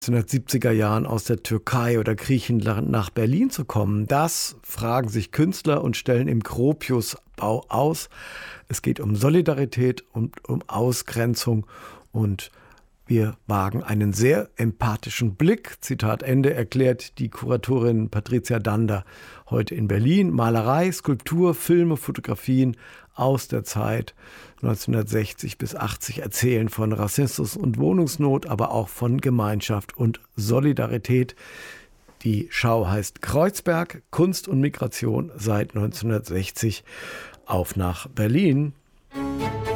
1970er Jahren aus der Türkei oder Griechenland nach Berlin zu kommen. Das fragen sich Künstler und stellen im Gropiusbau aus. Es geht um Solidarität und um Ausgrenzung und wir wagen einen sehr empathischen Blick, Zitat Ende, erklärt die Kuratorin Patricia Dander heute in Berlin. Malerei, Skulptur, Filme, Fotografien aus der Zeit 1960 bis 80 erzählen von Rassismus und Wohnungsnot, aber auch von Gemeinschaft und Solidarität. Die Schau heißt Kreuzberg, Kunst und Migration seit 1960. Auf nach Berlin.